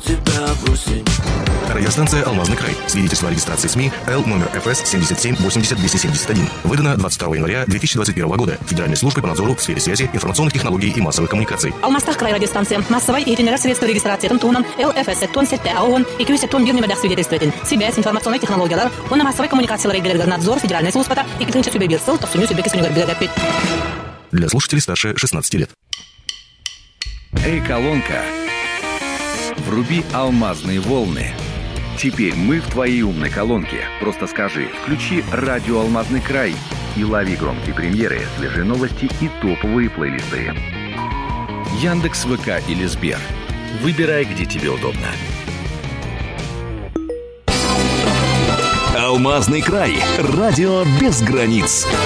тебя бросить. Радиостанция «Алмазный край». Свидетельство о регистрации СМИ Л номер ФС 77 80 271. Выдано 22 января 2021 года Федеральной службой по надзору в сфере связи, информационных технологий и массовых коммуникаций. Алмазтах край радиостанция. Массовой и генеральный средства регистрации Тунтуном ЛФС Тон Сетте АОН и Кюсе Тон Бирнемедах свидетельствует. Связь, информационные технологии, он массовой коммуникации регулярный надзор Федеральной службы и Китынча Сюбебирсел, то Суню Сюбеки Суню Горбилгапит. Для слушателей старше 16 лет. Эй, колонка, вруби алмазные волны. Теперь мы в твоей умной колонке. Просто скажи, включи радио «Алмазный край» и лови громкие премьеры, свежие новости и топовые плейлисты. Яндекс, ВК или Сбер. Выбирай, где тебе удобно. «Алмазный край» – радио без границ.